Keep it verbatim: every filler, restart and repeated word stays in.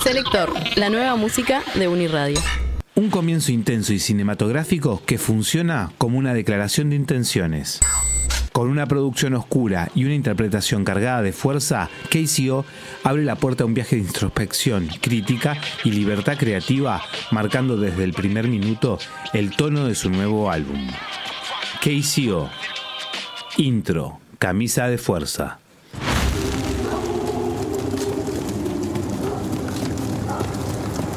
Selector, la nueva música de Uniradio. Un comienzo intenso y cinematográfico que funciona como una declaración de intenciones. Con una producción oscura y una interpretación cargada de fuerza, K C O abre la puerta a un viaje de introspección, crítica y libertad creativa, marcando desde el primer minuto el tono de su nuevo álbum. K C O, Intro, Camisa de Fuerza.